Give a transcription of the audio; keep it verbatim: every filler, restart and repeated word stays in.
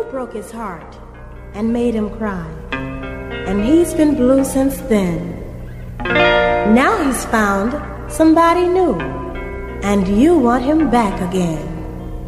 broke his heart and made him cry. And he's been blue since then. Now he's found somebody new, and you want him back again.